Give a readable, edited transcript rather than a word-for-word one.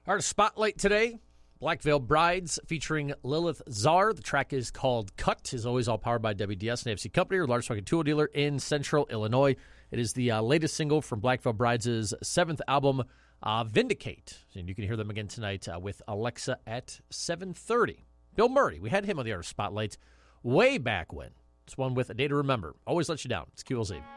Our spotlight today, Black Veil Brides featuring Lilith Czar. The track is called Cut. As always, all powered by WDS and AFC Company, your largest fucking tool dealer in Central Illinois. It is the latest single from Black Veil Brides' seventh album, Vindicate. And you can hear them again tonight with Alexa at 7:30. Bill Murray, we had him on the Artist Spotlight way back when. It's one with A Day to Remember. Always let you down. It's QLZ.